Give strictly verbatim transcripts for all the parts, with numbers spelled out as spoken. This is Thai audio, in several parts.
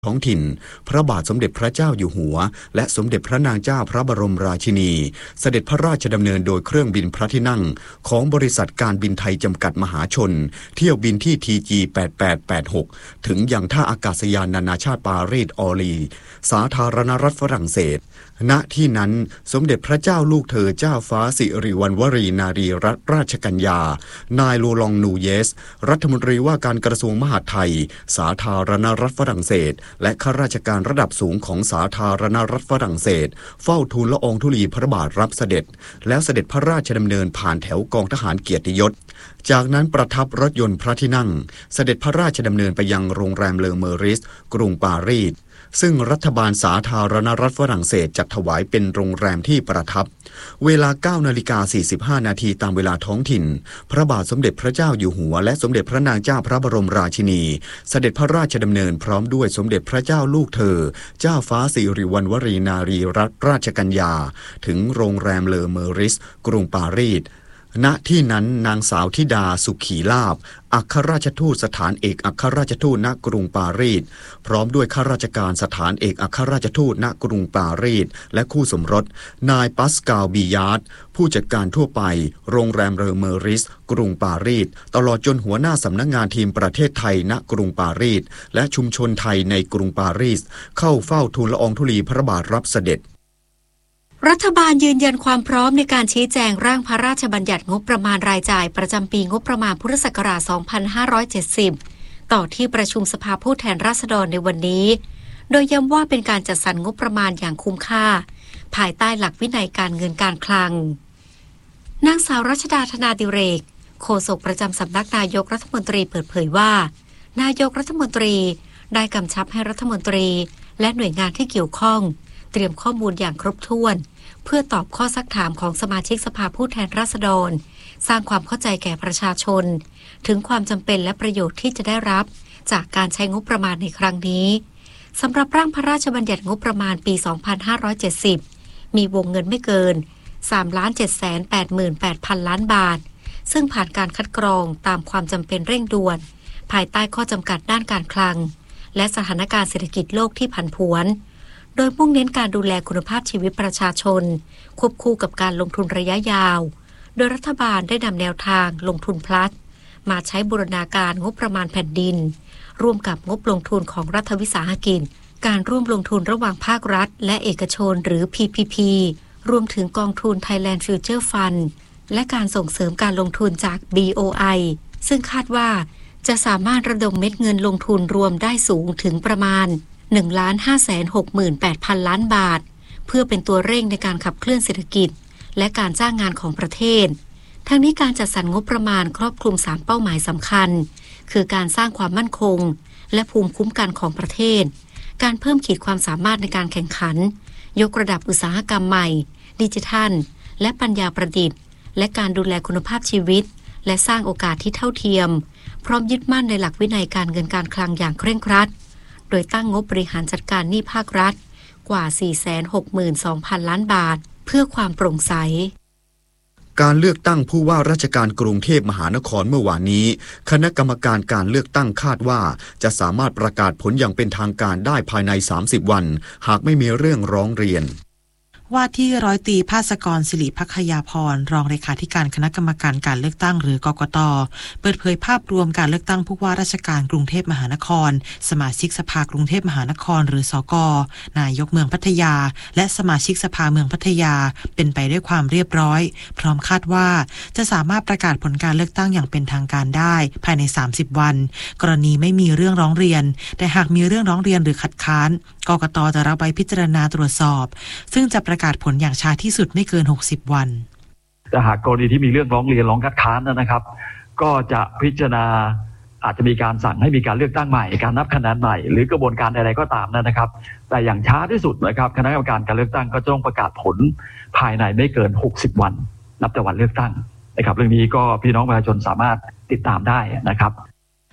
ท้องถิ่นพระบาทสมเด็จพระเจ้าอยู่หัวและสมเด็จพระนางเจ้าพระบรมราชินีเสด็จพระราชดำเนินโดยเครื่องบินพระที่นั่งของบริษัทการบินไทยจำกัดมหาชนเที่ยวบินที่ ที จี แปดแปดแปดหก ถึงยังท่าอากาศยานนานาชาติปารีสออลีสาธารณรัฐฝรั่งเศสณที่นั้นสมเด็จพระเจ้าลูกเธอเจ้าฟ้าสิริวัณวรีนารีรัตนราชกัญญานายโลลองนูเยสรัฐมนตรีว่าการกระทรวงมหาดไทยสาธารณรัฐฝรั่งเศสและข้าราชการระดับสูงของสาธารณรัฐฝรั่งเศสเฝ้าทูลละอองธุลีพระบาทรับเสด็จแล้วเสด็จพระราชดำเนินผ่านแถวกองทหารเกียรติยศจากนั้นประทับรถยนต์พระที่นั่งเสด็จพระราชดำเนินไปยังโรงแรมเลอเมอริสกรุงปารีสซึ่งรัฐบาลสาธารณรัฐฝรั่งเศสจัดถวายเป็นโรงแรมที่ประทับเวลา เก้านาฬิกาสี่สิบห้านาทีตามเวลาท้องถิ่นพระบาทสมเด็จพระเจ้าอยู่หัวและสมเด็จพระนางเจ้าพระบรมราชินีเสด็จพระราชดำเนินพร้อมด้วยสมเด็จพระเจ้าลูกเธอเจ้าฟ้าสิริวัณวรีนารีรัตนราชกัญญาถึงโรงแรมเลอเมอริสกรุงปารีสณที่นั้นนางสาวธิดาสุขีลาภอัครราชทูตสถานเอกอัครราชทูตณกรุงปารีสพร้อมด้วยข้าราชการสถานเอกอัครราชทูตณกรุงปารีสและคู่สมรสนายปัสกาลบียาร์ดผู้จัดการทั่วไปโรงแรมเลอเมอริสกรุงปารีสตลอดจนหัวหน้าสำนักงานทีมประเทศไทยณกรุงปารีสและชุมชนไทยในกรุงปารีสเข้าเฝ้าทูลละอองธุลีพระบาทรับเสด็จรัฐบาลยืนยันความพร้อมในการชี้แจงร่างพระราชบัญญัติงบประมาณรายจ่ายประจำปีงบประมาณพุทธศักราช สองพันห้าร้อยเจ็ดสิบ ต่อที่ประชุมสภาผู้แทนราษฎรในวันนี้โดยย้ำว่าเป็นการจัดสรรงบประมาณอย่างคุ้มค่าภายใต้หลักวินัยการเงินการคลังนางสาวรัชดาธนาดิเรกโฆษกประจำสำนักนายกรัฐมนตรีเปิดเผยว่านายกรัฐมนตรีได้กำชับให้รัฐมนตรีและหน่วยงานที่เกี่ยวข้องเตรียมข้อมูลอย่างครบถ้วนเพื่อตอบข้อซักถามของสมาชิกสภาผู้แทนราษฎรสร้างความเข้าใจแก่ประชาชนถึงความจำเป็นและประโยชน์ที่จะได้รับจากการใช้งบประมาณในครั้งนี้สำหรับร่างพระราชบัญญัติงบประมาณปี สองพันห้าร้อยเจ็ดสิบ มีวงเงินไม่เกิน สามล้านเจ็ดแสนแปดหมื่นแปดพัน ล้านบาทซึ่งผ่านการคัดกรองตามความจำเป็นเร่งด่วนภายใต้ข้อจำกัดด้านการคลังและสถานการณ์เศรษฐกิจโลกที่ผันผวนโดยมุ่งเน้นการดูแลคุณภาพชีวิตประชาชนควบคู่กับการลงทุนระยะยาวโดยรัฐบาลได้นำแนวทางลงทุนพลัสมาใช้บูรณาการงบประมาณแผ่นดินร่วมกับงบลงทุนของรัฐวิสาหกิจการร่วมลงทุนระหว่างภาครัฐและเอกชนหรือ พี พี พี รวมถึงกองทุน Thailand Future Fund และการส่งเสริมการลงทุนจาก บี โอ ไอ ซึ่งคาดว่าจะสามารถระดมเม็ดเงินลงทุนรวมได้สูงถึงประมาณหนึ่งล้านห้าแสนหกหมื่นแปดพัน ล้านบาทเพื่อเป็นตัวเร่งในการขับเคลื่อนเศรษฐกิจและการจ้างงานของประเทศทั้งนี้การจัดสรรงบประมาณครอบคลุมสามเป้าหมายสำคัญคือการสร้างความมั่นคงและภูมิคุ้มกันของประเทศการเพิ่มขีดความสามารถในการแข่งขันยกระดับอุตสาหกรรมใหม่ดิจิทัลและปัญญาประดิษฐ์และการดูแลคุณภาพชีวิตและสร้างโอกาสที่เท่าเทียมพร้อมยึดมั่นในหลักวินัยการเงินการคลังอย่างเคร่งครัดโดยตั้งงบบริหารจัดการหนี้ภาครัฐกว่า สี่แสนหกหมื่นสองพัน ล้านบาทเพื่อความโปร่งใสการเลือกตั้งผู้ว่าราชการกรุงเทพมหานครเมื่อวานนี้คณะกรรมการการเลือกตั้งคาดว่าจะสามารถประกาศผลอย่างเป็นทางการได้ภายในสามสิบวันหากไม่มีเรื่องร้องเรียนว่าที่ร้อยตรีภาสกรศิริภัคยาพรรองเลขาธิการคณะกรรมการการเลือกตั้งหรือกกต.เปิดเผยภาพรวมการเลือกตั้งผู้ว่าราชการกรุงเทพมหานครสมาชิกสภากรุงเทพมหานครหรือสก.นายกเมืองพัทยาและสมาชิกสภาเมืองพัทยาเป็นไปด้วยความเรียบร้อยพร้อมคาดว่าจะสามารถประกาศผลการเลือกตั้งอย่างเป็นทางการได้ภายในสามสิบวันกรณีไม่มีเรื่องร้องเรียนแต่หากมีเรื่องร้องเรียนหรือคัดค้านกกต.จะรับไว้พิจารณาตรวจสอบซึ่งจะประกาศผลอย่างช้าที่สุดไม่เกินหกสิบวันแต่หากกรณีที่มีเรื่องร้องเรียนร้องคัดค้านนะครับก็จะพิจารณาอาจจะมีการสั่งให้มีการเลือกตั้งใหม่การนับคะแนนใหม่หรือกระบวนการใดๆก็ตามนะครับแต่อย่างช้าที่สุดนะครับคณะกรรมการการเลือกตั้งก็ต้องประกาศผลภายในไม่เกินหกสิบวันนับแต่วันเลือกตั้งนะครับเรื่องนี้ก็พี่น้องประชาชนสามารถติดตามได้นะครับ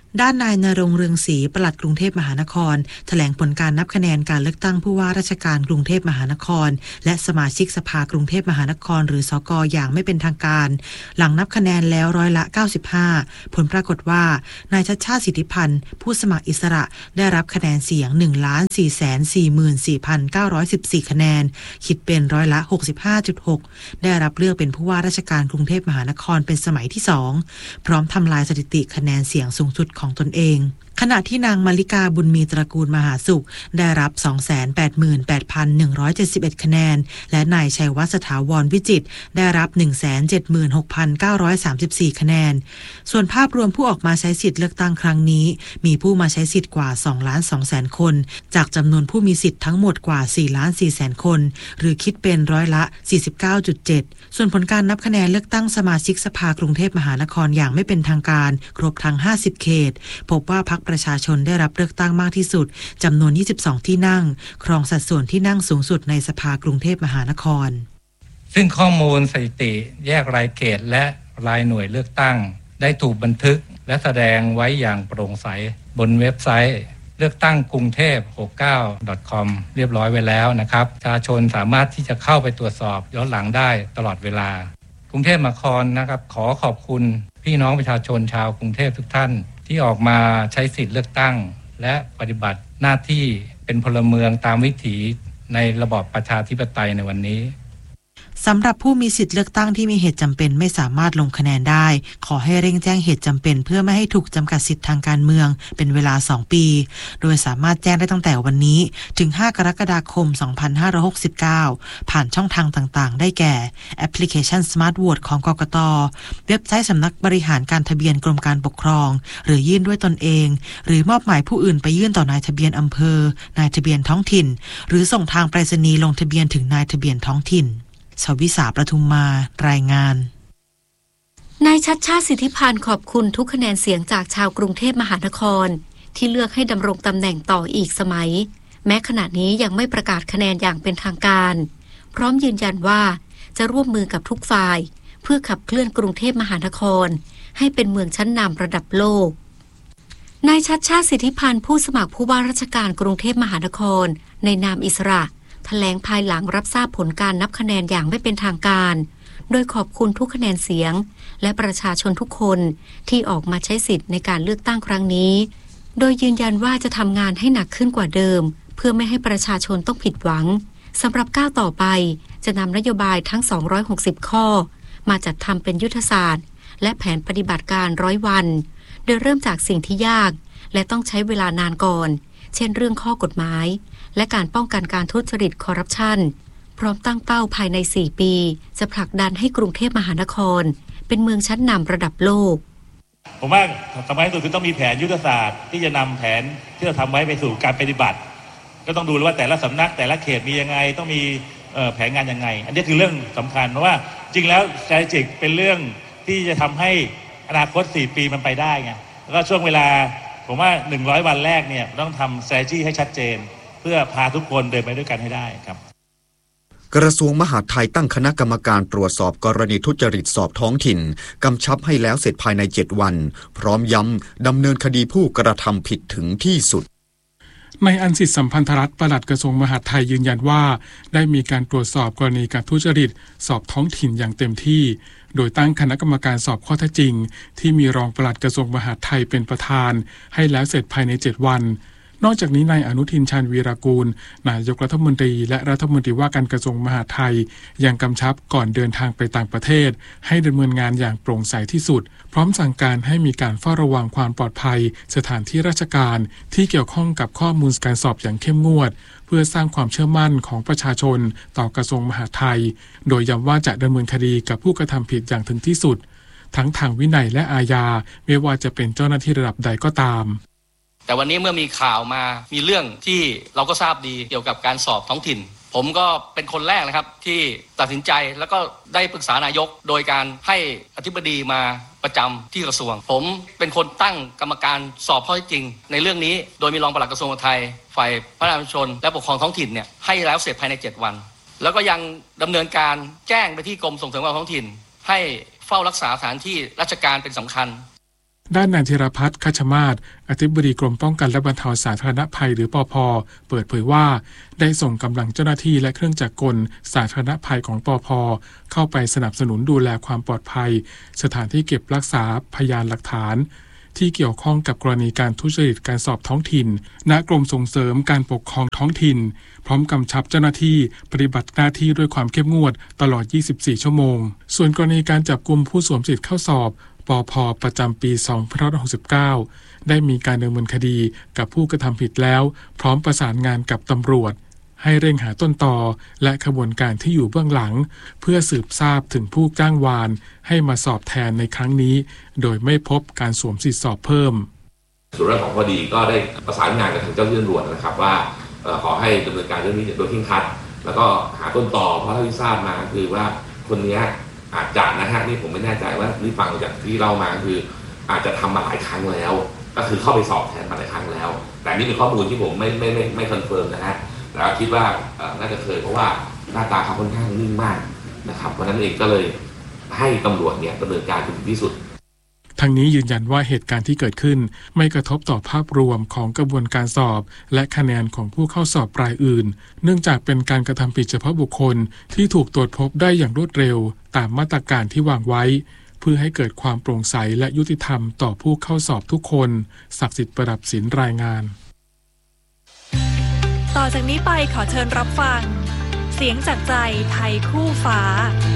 ด้านนายณรงค์เรืองศรีปลัดกรุงเทพมหานครแถลงผลการนับคะแนนการเลือกตั้งผู้ว่าราชการกรุงเทพมหานครและสมาชิกสภากรุงเทพมหานครหรือสก.อย่างไม่เป็นทางการหลังนับคะแนนแล้วร้อยละเก้าสิบห้าผลปรากฏว่านายชัชชาติสิทธิพันธ์ผู้สมัครอิสระได้รับคะแนนเสียง หนึ่งล้านสี่แสนสี่หมื่นสี่พันเก้าร้อยสิบสี่ คะแนนคิดเป็นร้อยละ หกสิบห้าจุดหก ได้รับเลือกเป็นผู้ว่าราชการกรุงเทพมหานครเป็นสมัยที่สองพร้อมทำลายสถิติคะแนนเสียงสูงสุดของตนเองขณะที่นางมาริกาบุญมีตระกูลมหาสุขได้รับ สองแสนแปดหมื่นแปดพันหนึ่งร้อยเจ็ดสิบเอ็ด คะแนนและนายชัยวัฒน์สถาวรวิจิตรได้รับ หนึ่งแสนเจ็ดหมื่นหกพันเก้าร้อยสามสิบสี่ คะแนนส่วนภาพรวมผู้ออกมาใช้สิทธิ์เลือกตั้งครั้งนี้มีผู้มาใช้สิทธิ์กว่า สองล้านสองแสน คนจากจำนวนผู้มีสิทธิ์ทั้งหมดกว่า สี่ล้านสี่แสน คนหรือคิดเป็นร้อยละ สี่สิบเก้าจุดเจ็ด ส่วนผลการนับคะแนนเลือกตั้งสมาชิกสภากรุงเทพมหานครอย่างไม่เป็นทางการครบทั้งห้าสิบเขตพบว่าพรรคประชาชนได้รับเลือกตั้งมากที่สุดจำนวนยี่สิบสองที่นั่งครองสัดส่วนที่นั่งสูงสุดในสภากรุงเทพมหานครซึ่งข้อมูลสถิติแยกรายเขตและรายหน่วยเลือกตั้งได้ถูกบันทึกและแสดงไว้อย่างโปร่งใสบนเว็บไซต์เลือกตั้งกรุงเทพหกสิบเก้า ดอท คอม เรียบร้อยไว้แล้วนะครับประชาชนสามารถที่จะเข้าไปตรวจสอบย้อนหลังได้ตลอดเวลากรุงเทพมหานครนะครับขอขอบคุณพี่น้องประชาชนชาวกรุงเทพทุกท่านที่ออกมาใช้สิทธิ์เลือกตั้งและปฏิบัติหน้าที่เป็นพลเมืองตามวิถีในระบอบประชาธิปไตยในวันนี้สำหรับผู้มีสิทธิ์เลือกตั้งที่มีเหตุจำเป็นไม่สามารถลงคะแนนได้ขอให้เร่งแจ้งเหตุจำเป็นเพื่อไม่ให้ถูกจำกัดสิทธิทางการเมืองเป็นเวลาสองปีโดยสามารถแจ้งได้ตั้งแต่วันนี้ถึงห้ากรกฎาคมสองพันห้าร้อยหกสิบเก้าผ่านช่องทางต่างๆได้แก่แอปพลิเคชัน Smart Vote ของกกต.เว็บไซต์สำนักบริหารการทะเบียนกรมการปกครองหรือยื่นด้วยตนเองหรือมอบหมายผู้อื่นไปยื่นต่อนายทะเบียนอำเภอนายทะเบียนท้องถิ่นหรือส่งทางไปรษณีย์ลงทะเบียนถึงนายทะเบียนท้องถิ่นชวิสาประทุมมารายงานนายชัชชาติสิทธิพันธ์ขอบคุณทุกคะแนนเสียงจากชาวกรุงเทพมหานครที่เลือกให้ดำรงตำแหน่งต่ออีกสมัยแม้ขณะนี้ยังไม่ประกาศคะแนนอย่างเป็นทางการพร้อมยืนยันว่าจะร่วมมือกับทุกฝ่ายเพื่อขับเคลื่อนกรุงเทพมหานครให้เป็นเมืองชั้นนำระดับโลกนายชัชชาติสิทธิพันธ์ผู้สมัครผู้ว่าราชการกรุงเทพมหานครในนามอิสระแถลงภายหลังรับทราบผลการนับคะแนนอย่างไม่เป็นทางการโดยขอบคุณทุกคะแนนเสียงและประชาชนทุกคนที่ออกมาใช้สิทธิ์ในการเลือกตั้งครั้งนี้โดยยืนยันว่าจะทำงานให้หนักขึ้นกว่าเดิมเพื่อไม่ให้ประชาชนต้องผิดหวังสำหรับก้าวต่อไปจะนำนโยบายทั้งสองร้อยหกสิบข้อมาจัดทำเป็นยุทธศาสตร์และแผนปฏิบัติการร้อยวันโดยเริ่มจากสิ่งที่ยากและต้องใช้เวลานานก่อนเช่นเรื่องข้อกฎหมายและการป้องกันการทุจริตคอร์รัปชันพร้อมตั้งเป้าภายในสี่ปีจะผลักดันให้กรุงเทพมหานครเป็นเมืองชั้นนำระดับโลกผมว่าสำคัญที่สุดคือต้องมีแผนยุทธศาสตร์ที่จะนำแผนที่เราทำไว้ไปสู่การปฏิบัติก็ต้องดูว่าแต่ละสำนักแต่ละเขตมียังไงต้องมีแผนงานยังไงอันนี้คือเรื่องสำคัญเพราะว่าจริงแล้ว strategic เป็นเรื่องที่จะทำให้อนาคตสี่ปีมันไปได้ไงแล้วก็ช่วงเวลาผมว่าหนึ่งร้อยวันแรกเนี่ยต้องทำ strategy ให้ชัดเจนเพื่อพาทุกคนเดินไปด้วยกันให้ได้ครับกระทรวงมหาดไทยตั้งคณะกรรมการตรวจสอบกรณีทุจริตสอบท้องถิ่นกำชับให้แล้วเสร็จภายในเจ็ดวันพร้อมย้ำดำเนินคดีผู้กระทำผิดถึงที่สุดนายอันสิทธิ์สัมพันธรัตน์ปลัดกระทรวงมหาดไทยยืนยันว่าได้มีการตรวจสอบกรณีการทุจริตสอบท้องถิ่นอย่างเต็มที่โดยตั้งคณะกรรมการสอบข้อเท็จจริงที่มีรองปลัดกระทรวงมหาดไทยเป็นประธานให้แล้วเสร็จภายในเจ็ดวันนอกจากนี้นายอนุทินชาญวีรกูลนายกรัฐมนตรีและรัฐมนตรีว่าการกระทรวงมหาดไทยยังกำชับก่อนเดินทางไปต่างประเทศให้ดำเนินงานอย่างโปร่งใสที่สุดพร้อมสั่งการให้มีการเฝ้าระวังความปลอดภัยสถานที่ราชการที่เกี่ยวข้องกับข้อมูลการสอบอย่างเข้มงวดเพื่อสร้างความเชื่อมั่นของประชาชนต่อกระทรวงมหาดไทยโดยย้ำว่าจะดำเนินคดีกับผู้กระทำผิดอย่างถึงที่สุดทั้งทางวินัยและอาญาไม่ว่าจะเป็นเจ้าหน้าที่ระดับใดก็ตามแต่วันนี้เมื่อมีข่าวมามีเรื่องที่เราก็ทราบดีเกี่ยวกับการสอบท้องถิ่นผมก็เป็นคนแรกนะครับที่ตัดสินใจแล้วก็ได้ปรึกษานายกโดยการให้อธิบดีมาประจำที่กระทรวงผมเป็นคนตั้งกรรมการสอบข้อเท็จจริงในเรื่องนี้โดยมีรองปลัดกระทรวงมหาดไทยฝ่ายพัฒนาชุมชนและปกครองท้องถิ่นเนี่ยให้แล้วเสร็จภายในเจ็ดวันแล้วก็ยังดำเนินการแจ้งไปที่กรมส่งเสริมการท้องถิ่นให้เฝ้ารักษาสถานที่ราชการเป็นสำคัญด้านนายธีรพัฒน์ คัชมาศ อธิบดีกรมป้องกันและบรรเทาสาธารณภัยหรือปภ.เปิดเผยว่าได้ส่งกำลังเจ้าหน้าที่และเครื่องจักรกลสาธารณภัยของปภ.เข้าไปสนับสนุนดูแลความปลอดภัยสถานที่เก็บรักษาพยานหลักฐานที่เกี่ยวข้องกับกรณีการทุจริตการสอบท้องถิ่นณกรมส่งเสริมการปกครองท้องถิ่นพร้อมกำชับเจ้าหน้าที่ปฏิบัติหน้าที่ด้วยความเข้มงวดตลอดยี่สิบสี่ชั่วโมงส่วนกรณีการจับกุมผู้สวมสิทธิ์เข้าสอบปภ.ประจำปีสองพันห้าร้อยหกสิบเก้าได้มีการดำเนินคดีกับผู้กระทำผิดแล้วพร้อมประสานงานกับตำรวจให้เร่งหาต้นตอและขบวนการที่อยู่เบื้องหลังเพื่อสืบทราบถึงผู้จ้างวานให้มาสอบแทนในครั้งนี้โดยไม่พบการสวมสิทธิสอบเพิ่มส่วนเรื่องของคดีก็ได้ประสานงานกับทางเจ้าหน้าที่ตำรวจนะครับว่าขอให้ดำเนินการเรื่องนี้โดยเคร่งครัดแล้วก็หาต้นตอเพราะเท่าที่ทราบมาคือว่าคนนี้อาจจะนะฮะนี่ผมไม่แน่ใจว่านี่ฟังจากที่เล่ามาคืออาจจะทำมาหลายครั้งแล้วก็คือเข้าไปสอบแทนมาหลายครั้งแล้วแต่นี่เป็นข้อมูลที่ผมไม่ไม่ไม่ไม่คอนเฟิร์มนะฮะแต่คิดว่าน่าจะเคยเพราะว่าหน้าตาเขาค่อนข้างนิ่งมากนะครับเพราะนั้นเองก็เลยให้ตำรวจเนี่ยดำเนินการถึงที่สุดทางนี้ยืนยันว่าเหตุการณ์ที่เกิดขึ้นไม่กระทบต่อภาพรวมของกระบวนการสอบและคะแนนของผู้เข้าสอบรายอื่นเนื่องจากเป็นการกระทำผิดเฉพาะบุคคลที่ถูกตรวจพบได้อย่างรวดเร็วตามมาตรการที่วางไว้เพื่อให้เกิดความโปร่งใสและยุติธรรมต่อผู้เข้าสอบทุกคนศักดิ์สิทธิ์ประดับศิลป์รายงานต่อจากนี้ไปขอเชิญรับฟังเสียงจากใจไทยคู่ฟ้า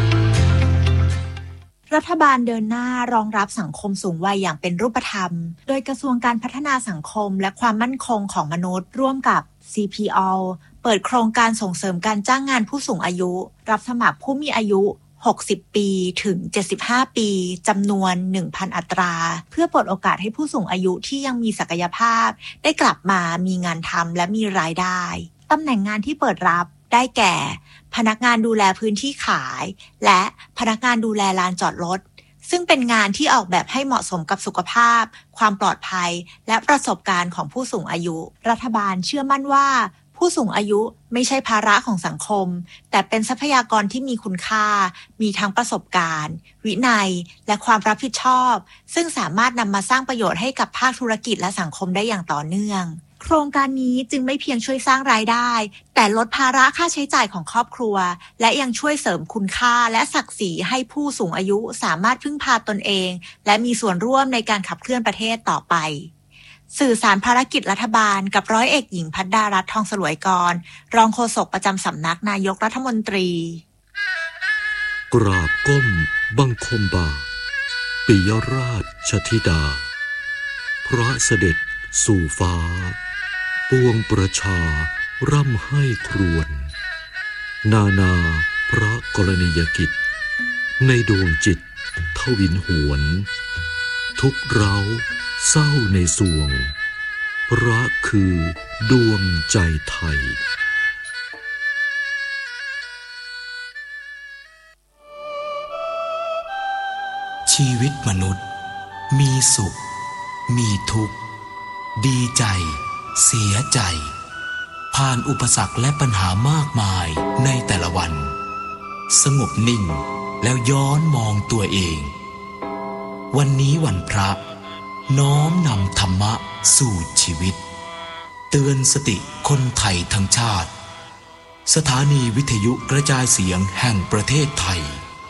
รัฐบาลเดินหน้ารองรับสังคมสูงวัยอย่างเป็นรูปธรรมโดยกระทรวงการพัฒนาสังคมและความมั่นคงของมนุษย์ร่วมกับ ซี พี แอล เปิดโครงการส่งเสริมการจ้างงานผู้สูงอายุรับสมัครผู้มีอายุหกสิบปีถึงเจ็ดสิบห้าปีจำนวน หนึ่งพัน อัตราเพื่อเปิดโอกาสให้ผู้สูงอายุที่ยังมีศักยภาพได้กลับมามีงานทำและมีรายได้ตำแหน่งงานที่เปิดรับได้แก่พนักงานดูแลพื้นที่ขายและพนักงานดูแลลานจอดรถซึ่งเป็นงานที่ออกแบบให้เหมาะสมกับสุขภาพความปลอดภัยและประสบการณ์ของผู้สูงอายุรัฐบาลเชื่อมั่นว่าผู้สูงอายุไม่ใช่ภาระของสังคมแต่เป็นทรัพยากรที่มีคุณค่ามีทั้งประสบการณ์วินัยและความรับผิดชอบซึ่งสามารถนำมาสร้างประโยชน์ให้กับภาคธุรกิจและสังคมได้อย่างต่อเนื่องโครงการนี้จึงไม่เพียงช่วยสร้างรายได้แต่ลดภาระค่าใช้จ่ายของครอบครัวและยังช่วยเสริมคุณค่าและศักดิ์ศรีให้ผู้สูงอายุสามารถพึ่งพาตนเองและมีส่วนร่วมในการขับเคลื่อนประเทศต่อไปสื่อสารภารกิจรัฐบาลกับร้อยเอกหญิงภัดดารัตน์ทองสลวยกรรองโฆษกประจำสำนักนายกรัฐมนตรีกราบก้มบังคมบาทปิยราชธิดาพระเสด็จสู่ฟ้าปวงประชาร่ำให้ครวญนานาพระกรณียกิจในดวงจิตทวินหวนทุกเร้าเศร้าในสวงพระคือดวงใจไทยชีวิตมนุษย์มีสุขมีทุกข์ดีใจเสียใจผ่านอุปสรรคและปัญหามากมายในแต่ละวันสงบนิ่งแล้วย้อนมองตัวเองวันนี้วันพระน้อมนำธรรมะสู่ชีวิตเตือนสติคนไทยทั้งชาติสถานีวิทยุกระจายเสียงแห่งประเทศไทย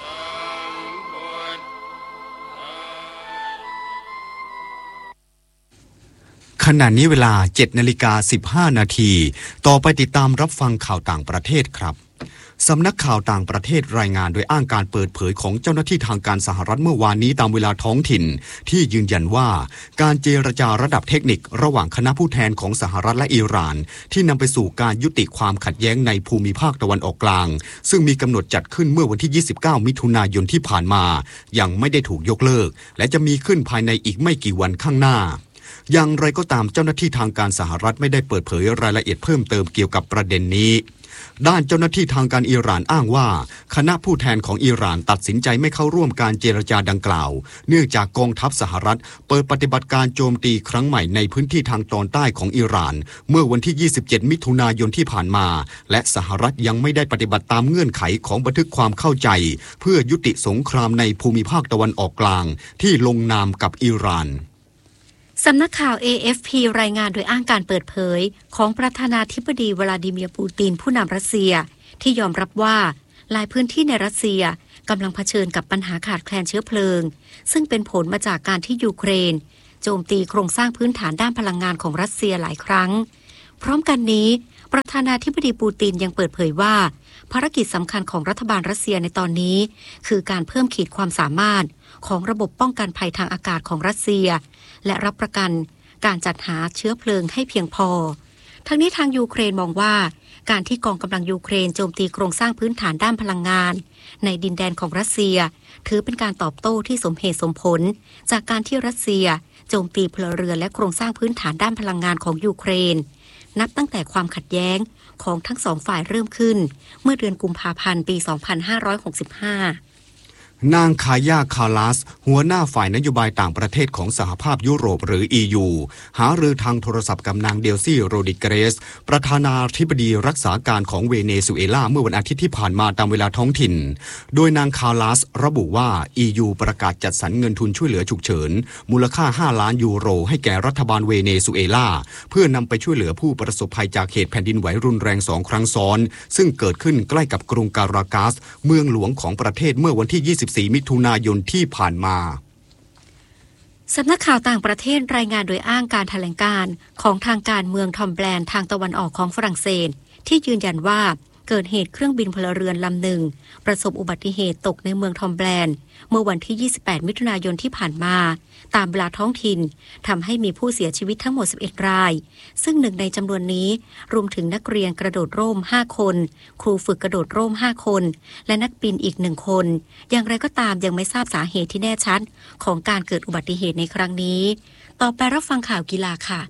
ขณะนี้เวลา เจ็ดนาฬิกาสิบห้านาทีต่อไปติดตามรับฟังข่าวต่างประเทศครับสำนักข่าวต่างประเทศรายงานโดยอ้างการเปิดเผยของเจ้าหน้าที่ทางการสหรัฐเมื่อวานนี้ตามเวลาท้องถิ่นที่ยืนยันว่าการเจรจาระดับเทคนิคระหว่างคณะผู้แทนของสหรัฐและอิหร่านที่นำไปสู่การยุติความขัดแย้งในภูมิภาคตะวันออกกลางซึ่งมีกำหนดจัดขึ้นเมื่อวันที่ยี่สิบเก้ามิถุนายนที่ผ่านมายังไม่ได้ถูกยกเลิกและจะมีขึ้นภายในอีกไม่กี่วันข้างหน้าอย่างไรก็ตามเจ้าหน้าที่ทางการสหรัฐไม่ได้เปิดเผยรายละเอียดเพิ่มเติมเกี่ยวกับประเด็นนี้ด้านเจ้าหน้าที่ทางการอิหร่านอ้างว่าคณะผู้แทนของอิหร่านตัดสินใจไม่เข้าร่วมการเจรจาดังกล่าวเนื่องจากกองทัพสหรัฐเปิดปฏิบัติการโจมตีครั้งใหม่ในพื้นที่ทางตอนใต้ของอิหร่านเมื่อวันที่ยี่สิบเจ็ดมิถุนายนที่ผ่านมาและสหรัฐยังไม่ได้ปฏิบัติตามเงื่อนไขของบันทึกความเข้าใจเพื่อยุติสงครามในภูมิภาคตะวันออกกลางที่ลงนามกับอิหร่านสำนักข่าว เอ เอฟ พี รายงานโดยอ้างการเปิดเผยของประธานาธิบดีวลาดิเมียร์ปูตินผู้นำรัสเซียที่ยอมรับว่าหลายพื้นที่ในรัสเซียกำลังเผชิญกับปัญหาขาดแคลนเชื้อเพลิงซึ่งเป็นผลมาจากการที่ยูเครนโจมตีโครงสร้างพื้นฐานด้านพลังงานของรัสเซียหลายครั้งพร้อมกันนี้ประธานาธิบดีปูตินยังเปิดเผยว่าภารกิจสำคัญของรัฐบาลรัสเซียในตอนนี้คือการเพิ่มขีดความสามารถของระบบป้องกันภัยทางอากาศของรัสเซียและรับประกันการจัดหาเชื้อเพลิงให้เพียงพอทั้งนี้ทางยูเครนมองว่าการที่กองกำลังยูเครนโจมตีโครงสร้างพื้นฐานด้านพลังงานในดินแดนของรัสเซียถือเป็นการตอบโต้ที่สมเหตุสมผลจากการที่รัสเซียโจมตีพลเรือนและโครงสร้างพื้นฐานด้านพลังงานของยูเครนนับตั้งแต่ความขัดแย้งของทั้งสองฝ่ายเริ่มขึ้นเมื่อเดือนกุมภาพันธ์ปี สองพันห้าร้อยหกสิบห้านางคายาคาลัสหัวหน้าฝ่ายนโยบายต่างประเทศของสหภาพยุโรปหรือ อี ยู หารือทางโทรศัพท์กับนางเดลซี่โรดิเกรสประธานาธิบดีรักษาการของเวเนซุเอลาเมื่อวันอาทิตย์ที่ผ่านมาตามเวลาท้องถิ่นโดยนางคาลัสระบุว่า อี ยู ประกาศจัดสรรเงินทุนช่วยเหลือฉุกเฉินมูลค่าห้าล้านยูโรให้แก่รัฐบาลเวเนซุเอลาเพื่อนำไปช่วยเหลือผู้ประสบภัยจากเหตุแผ่นดินไหวรุนแรงสองครั้งซ้อนซึ่งเกิดขึ้นใกล้กับกรุงการากัสเมืองหลวงของประเทศเมื่อวันที่ยี่สิบสี่มิถุนายนที่ผ่านมาสำนักข่าวต่างประเทศรายงานโดยอ้างการแถลงการของทางการเมืองทอมแบลนทางตะวันออกของฝรั่งเศสที่ยืนยันว่าเกิดเหตุเครื่องบินพลเรือนลำหนึ่งประสบอุบัติเหตุตกในเมืองทอมแบลนเมื่อวันที่ยี่สิบแปดมิถุนายนที่ผ่านมาตามเวลาท้องถิ่นทำให้มีผู้เสียชีวิตทั้งหมดสิบเอ็ดรายซึ่งหนึ่งในจำนวนนี้รวมถึงนักเรียนกระโดดร่มห้าคนครูฝึกกระโดดร่มห้าคนและนักบินอีกหนึ่งคนอย่างไรก็ตามยังไม่ทราบสาเหตุที่แน่ชัดของการเกิดอุบัติเหตุในครั้งนี้ต่อไปรับฟังข่าวกีฬาค่ะ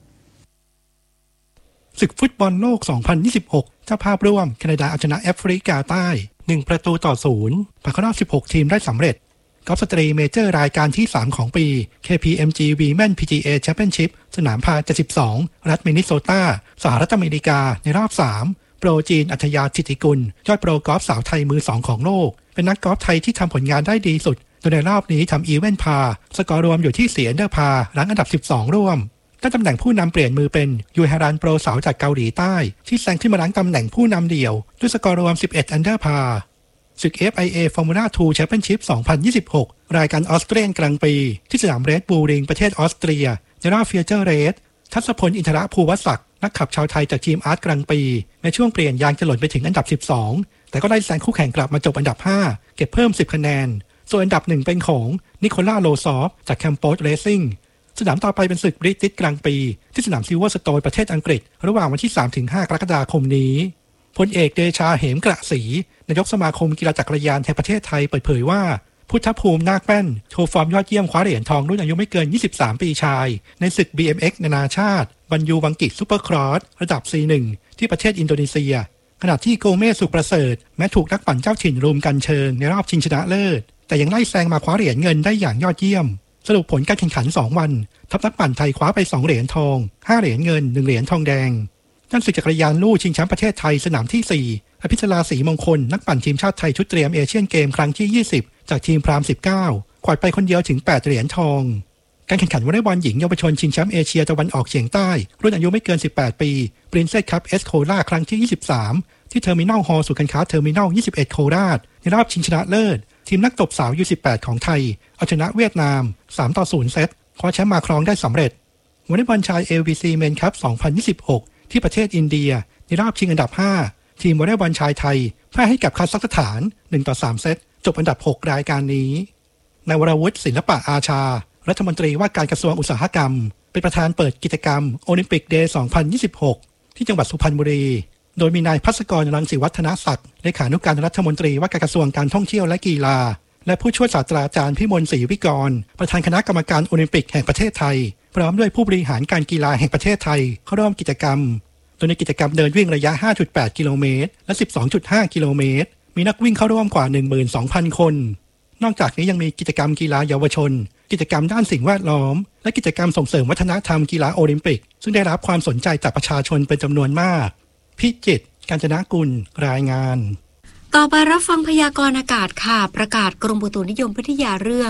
ศึกฟุตบอลโลก สองพันยี่สิบหก เจ้าภาพร่วมแคนาดาเอาชนะแอฟริกาใต้หนึ่งประตูต่อศูนย์ผ่านเข้ารอบสิบหกทีมได้สำเร็จกอล์ฟสตรีเมเจอร์รายการที่สามของปี เค พี เอ็ม จี Women พี จี เอ Championship สนามพาเจ็ดสิบสองรัฐมินนิโซตาสหรัฐอเมริกาในรอบสามโปรจีนอัธยา ธิติกุลยอดโปรกอล์ฟสาวไทยมือสองของโลกเป็นนักกอล์ฟไทยที่ทำผลงานได้ดีสุดโดยในรอบนี้ทำอีเวนต์พาสกอร์รวมอยู่ที่สี่อันเดอร์พารั้งอันดับสิบสองร่วมได้ตำแหน่งผู้นำเปลี่ยนมือเป็นยูฮารันโปรสาวจากเกาหลีใต้ที่แซงขึ้นมารั้งตำแหน่งผู้นำเดี่ยวด้วยสกอร์รวมสิบเอ็ดอันเดอร์พาศึก เอฟ ไอ เอ Formula ทู Championship สองพันยี่สิบหกรายการออสเตรียนกลางปีที่สนามเรดบูลริงประเทศออสเตรียในรอบฟิวเจอร์เรสทัศพลอินทรภูวศักดิ์นักขับชาวไทยจากทีมอาร์ตกลางปีในช่วงเปลี่ยนยางจะหล่นไปถึงอันดับสิบสองแต่ก็ได้แซงคู่แข่งกลับมาจบอันดับห้าเก็บเพิ่มสิบคะแนนส่วนอันดับหนึ่งเป็นของนิโคล่าโลซอฟจากแคมโปสเรซิ่งสนามต่อไปเป็นศึกบริติชกลางปีที่สนามซิลเวอร์สโตนประเทศอังกฤษระหว่างวันที่ สามถึงห้า กรกฎาคมนี้พลเอกเดชาเหมกระศรีนายกสมาคมกีฬาจักรยานแห่งประเทศไทยเปิดเผยว่าพุทธภูมินาคแป้นโชว์ฟอร์มยอดเยี่ยมคว้าเหรียญทองรุ่นอายุไม่เกินยี่สิบสามปีชายในศึก บี เอ็ม เอ็กซ์ นานาชาติบันยูวังกิซูเปอร์ครอสระดับ ซี หนึ่ง ที่ประเทศอินโดนีเซียขณะที่โกเมสสุขประเสริฐแม้ถูกนักปั่นเจ้าถิ่นรุมกันเชิงในรอบชิงชนะเลิศแต่ยังไล่แซงมาคว้าเหรียญเงินได้อย่างยอดเยี่ยมสรุปผลการแข่งขันสองวันทัพนักปั่นไทยคว้าไปสองเหรียญทองห้าเหรียญเงินหนึ่งเหรียญทองแดงด้านศึกจักรยานลู่ชิงแชมป์ประเทศไทยสนามที่สี่อภิชลาศรีมงคลนักปั่นทีมชาติไทยชุดเตรียมเอเชียนเกมครั้งที่ยี่สิบจากทีมพรามสิบเก้ากวาดไปคนเดียวถึงแปดเหรียญทองการแข่งขันวอลเลย์บอลหญิงเยาวชนชิงแชมป์เอเชียตะวันออกเฉียงใต้รุ่นอายุไม่เกินสิบแปดปีปรินเซสคัพเอสโคราชครั้งที่ยี่สิบสามที่เทอร์มินอลฮอลล์ศูนย์การค้าเทอร์มินอลยี่สิบเอ็ดโคราชในรอบชิงชนะเลิศทีมนักตบสาว ยู สิบแปด ของไทยเอาชนะเวียดนามสามต่อศูนย์เซตคว้าแชมป์มาครองได้สำเร็จวอลเลย์บอลชาย เอ วี ซี Men Cup สองพันยี่สิบหกที่ประเทศอินเดียในรอบชิงอันดับห้าทีมวอลเลย์บอลชายไทยพ่ายให้กับคาซัคสถานหนึ่งต่อสามเซตจบอันดับหกรายการนี้นายวรวุฒิศิลปะอาชารัฐมนตรีว่าการกระทรวงอุตสาหกรรมเป็นประธานเปิดกิจกรรมโอลิมปิกเดย์สองพันยี่สิบหกที่จังหวัดสุพรรณบุรีโดยมีนายภัสกรรังสีวัฒนศักดิ์เลขานุการรัฐมนตรีว่าการกระทรวงการท่องเที่ยวและกีฬาและผู้ช่วยศาสตราจารย์พิมลศรีวิกรประธานคณะกรรมการโอลิมปิกแห่งประเทศไทยพร้อมด้วยผู้บริหารการกีฬาแห่งประเทศไทยเข้าร่วมกิจกรรมโดยในกิจกรรมเดินวิ่งระยะ ห้าจุดแปด กิโลเมตรและ สิบสองจุดห้า กิโลเมตรมีนักวิ่งเข้าร่วมกว่า หนึ่งหมื่นสองพัน คนนอกจากนี้ยังมีกิจกรรมกีฬาเยาวชนกิจกรรมด้านสิ่งแวดล้อมและกิจกรรมส่งเสริมวัฒนธรรมกีฬาโอลิมปิกซึ่งได้รับความสนใจจากประชาชนเป็นจำนวนมากพิจิตรกาญจนกุลรายงานต่อไปรับฟังพยากรณ์อากาศค่ะประกาศกรมอุตุนิยมวิทยาเรื่อง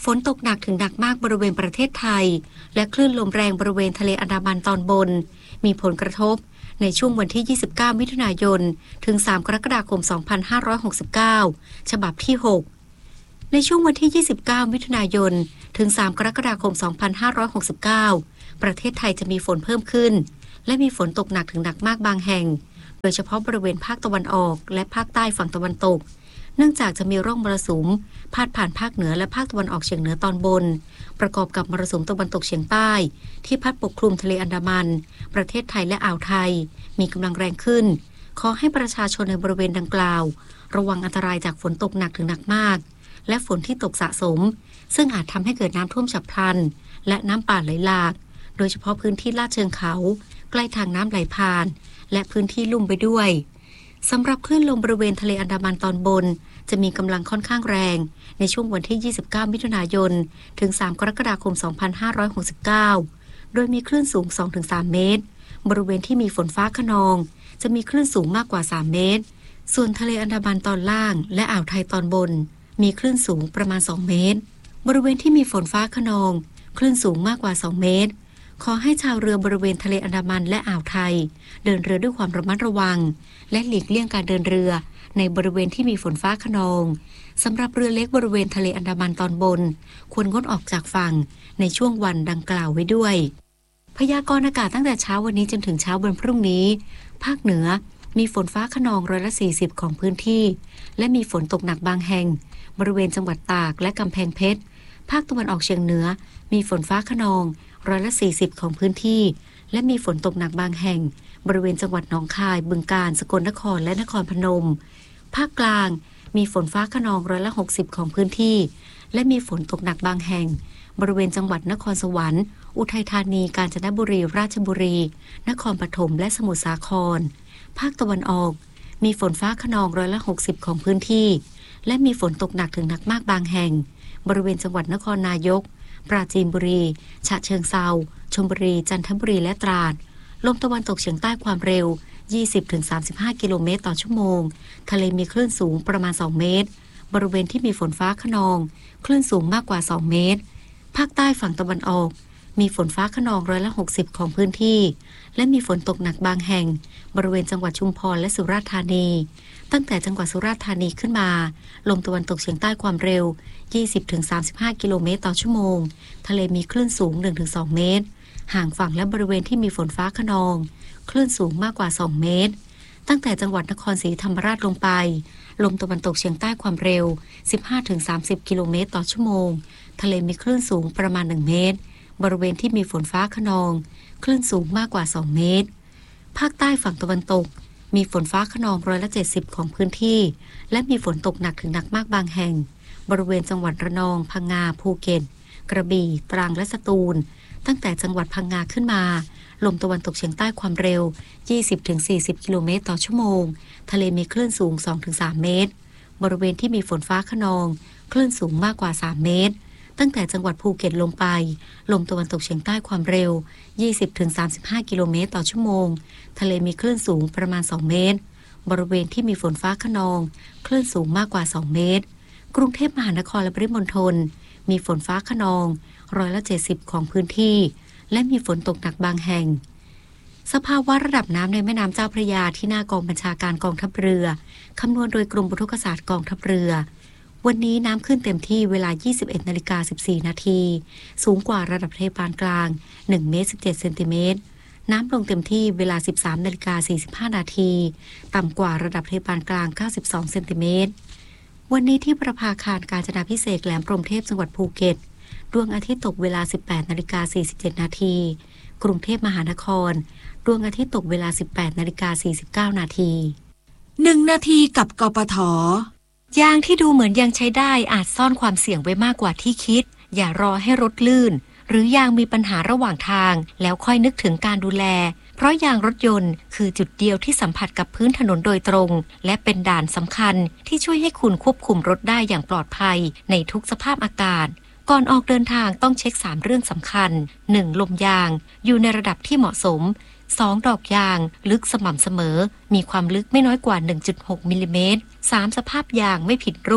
ฝนตกหนักถึงหนักมากบริเวณประเทศไทยและคลื่นลมแรงบริเวณทะเลอันดามันตอนบนมีผลกระทบในช่วงวันที่ยี่สิบเก้ามิถุนายนถึงสามกรกฎาคมสองพันห้าร้อยหกสิบเก้าฉบับที่หกในช่วงวันที่ยี่สิบเก้ามิถุนายนถึงสามกรกฎาคมสองพันห้าร้อยหกสิบเก้าประเทศไทยจะมีฝนเพิ่มขึ้นและมีฝนตกหนักถึงหนักมากบางแห่งโดยเฉพาะบริเวณภาคตะวันออกและภาคใต้ฝั่งตะวันตกเนื่องจากจะมีร่องมรสุมพาดผ่านภาคเหนือและภาคตะวันออกเฉียงเหนือตอนบนประกอบกับมรสุมตะวันตกเฉียงใต้ที่พัดปกคลุมทะเลอันดามันประเทศไทยและอ่าวไทยมีกำลังแรงขึ้นขอให้ประชาชนในบริเวณดังกล่าวระวังอันตรายจากฝนตกหนักถึงหนักมากและฝนที่ตกสะสมซึ่งอาจทำให้เกิดน้ำท่วมฉับพลันและน้ำป่าไหลหลากโดยเฉพาะพื้นที่ลาดเชิงเขาใกล้ทางน้ำไหลผ่านและพื้นที่ลุ่มไปด้วยสำหรับคลื่นลมบริเวณทะเลอันดามันตอนบนจะมีกำลังค่อนข้างแรงในช่วงวันที่ยี่สิบเก้ามิถุนายนถึงสามกรกฎาคมสองพันห้าร้อยหกสิบเก้าโดยมีคลื่นสูง สองถึงสาม เมตรบริเวณที่มีฝนฟ้าคะนองจะมีคลื่นสูงมากกว่าสามเมตรส่วนทะเลอันดามันตอนล่างและอ่าวไทยตอนบนมีคลื่นสูงประมาณสองเมตรบริเวณที่มีฝนฟ้าคะนองคลื่นสูงมากกว่าสองเมตรขอให้ชาวเรือบริเวณทะเลอันดามันและอ่าวไทยเดินเรือด้วยความระมัดระวังและหลีกเลี่ยงการเดินเรือในบริเวณที่มีฝนฟ้าคะนองสำหรับเรือเล็กบริเวณทะเลอันดามันตอนบนควรงดออกจากฝั่งในช่วงวันดังกล่าวไว้ด้วยพยากรณ์อากาศตั้งแต่เช้าวันนี้จนถึงเช้าวันพรุ่งนี้ภาคเหนือมีฝนฟ้าคะนองร้อยละสี่สิบของพื้นที่และมีฝนตกหนักบางแห่งบริเวณจังหวัดตากและกำแพงเพชรภาคตะวันออกเฉียงเหนือมีฝนฟ้าคะนองร้อยละสี่สิบของพื้นที่และมีฝนตกหนักบางแห่งบริเวณจังหวัดหนองคายบึงกาฬสกลนครและนครพนมภาคกลางมีฝนฟ้าคะนองร้อยละหกสิบของพื้นที่และมีฝนตกหนักบางแห่งบริเวณจังหวัดนครสวรรค์อุทัยธานีกาญจนบุรีราชบุรีนครปฐมและสมุทรสาครภาคตะวันออกมีฝนฟ้าคะนองร้อยละหกสิบของพื้นที่และมีฝนตกหนักถึงหนักมากบางแห่งบริเวณจังหวัดนครนายกปราจีนบุรีฉะเชิงเทราชลบุรีจันทบุรีและตราดลมตะวันตกเฉียงใต้ความเร็ว ยี่สิบถึงสามสิบห้า กิโลเมตรต่อชั่วโมงทะเลมีคลื่นสูงประมาณสองเมตรบริเวณที่มีฝนฟ้าคะนองคลื่นสูงมากกว่าสองเมตรภาคใต้ฝั่งตะวันออกมีฝนฟ้าคะนองร้อยละหกสิบของพื้นที่และมีฝนตกหนักบางแห่งบริเวณจังหวัดชุมพรและสุราษฎร์ธานีตั้งแต่จังหวัดสุราษฎร์ธานีขึ้นมาลมตะวันตกเฉียงใต้ความเร็ว ยี่สิบถึงสามสิบห้า กิโลเมตรต่อชั่วโมงทะเลมีคลื่นสูง หนึ่งถึงสอง เมตรห่างฝั่งและบริเวณที่มีฝนฟ้าคะนองคลื่นสูงมากกว่าสองเมตรตั้งแต่จังหวัดนครศรีธรรมราชลงไปลมตะวันตกเฉียงใต้ความเร็ว สิบห้าถึงสามสิบ กิโลเมตรต่อชั่วโมงทะเลมีคลื่นสูงประมาณหนึ่งเมตรบริเวณที่มีฝนฟ้าคะนองคลื่นสูงมากกว่าสองเมตรภาคใต้ฝั่งตะวันตกมีฝนฟ้าคะนองร้อยละเจ็ดสิบของพื้นที่และมีฝนตกหนักถึงหนักมากบางแห่งบริเวณจังหวัดระนองพังงาภูเก็ตกระบี่ตรังและสตูลตั้งแต่จังหวัดพังงาขึ้นมาลมตะวันตกเฉียงใต้ความเร็ว ยี่สิบถึงสี่สิบ กิโลเมตรต่อชั่วโมงทะเลมีคลื่นสูง สองถึงสาม เมตรบริเวณที่มีฝนฟ้าคะนองคลื่นสูงมากกว่าสามเมตรตั้งแต่จังหวัดภูเก็ตลงไปลมตะวันตกเฉียงใต้ความเร็ว ยี่สิบถึงสามสิบห้า กิโลเมตรต่อชั่วโมงทะเลมีคลื่นสูงประมาณสองเมตรบริเวณที่มีฝนฟ้าคะนองคลื่นสูงมากกว่าสองเมตรกรุงเทพมหานครและปริมณฑลมีฝนฟ้าคะนองร้อยละเจ็ดสิบของพื้นที่และมีฝนตกหนักบางแห่งสภาวะระดับน้ำในแม่น้ำเจ้าพระยาที่หน้ากองบัญชาการกองทัพเรือคำนวณโดยกรมอุทกศาสตร์กองทัพเรือวันนี้น้ำขึ้นเต็มที่เวลา ยี่สิบเอ็ดนาฬิกาสิบสี่ นาทีสูงกว่าระดับทะเลปานกลางหนึ่งเมตรสิบเจ็ดเซนติเมตรน้ำลงเต็มที่เวลา สิบสามนาฬิกาสี่สิบห้า นาทีต่ำกว่าระดับทะเลปานกลางเก้าสิบสองเซนติเมตรวันนี้ที่ประภาคารกาญจนาภิเษกแหลมพรหมเทพจังหวัดภูเก็ตดวงอาทิตย์ตกเวลา สิบแปดนาฬิกาสี่สิบเจ็ด นาทีกรุงเทพมหานครดวงอาทิตย์ตกเวลา สิบแปดนาฬิกาสี่สิบเก้า นาทีหนึ่งนาทีกับกปท. ยางที่ดูเหมือนยังใช้ได้อาจซ่อนความเสี่ยงไว้มากกว่าที่คิดอย่ารอให้รถลื่นหรือยางมีปัญหาระหว่างทางแล้วค่อยนึกถึงการดูแลเพราะยางรถยนต์คือจุดเดียวที่สัมผัสกับพื้นถนนโดยตรงและเป็นด่านสำคัญที่ช่วยให้คุณควบคุมรถได้อย่างปลอดภัยในทุกสภาพอากาศก่อนออกเดินทางต้องเช็คสามเรื่องสำคัญ หนึ่ง ลมยางอยู่ในระดับที่เหมาะสม สอง ดอกยางลึกสม่ำเสมอมีความลึกไม่น้อยกว่า หนึ่งจุดหก มิลลิเมตร สาม สภาพยางไม่ผิดรูป